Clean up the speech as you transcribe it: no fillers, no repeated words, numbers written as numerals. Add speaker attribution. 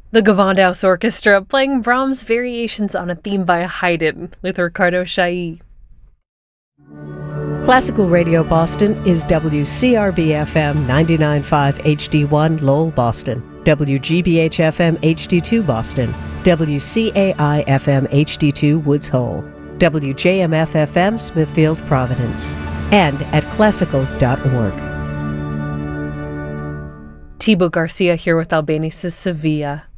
Speaker 1: The Gewandhaus Orchestra playing Brahms' variations on a theme by Haydn with Ricardo Chailly.
Speaker 2: Classical Radio Boston is WCRB-FM 99.5 HD1 Lowell, Boston, WGBH-FM HD2 Boston, WCAI-FM HD2 Woods Hole, WJMF-FM Smithfield, Providence, and at classical.org.
Speaker 1: Thibaut Garcia here with Albanese Sevilla.